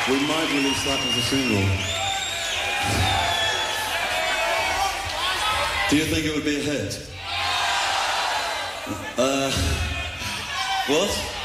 We might release that as a single. Do you think it would be a hit? What?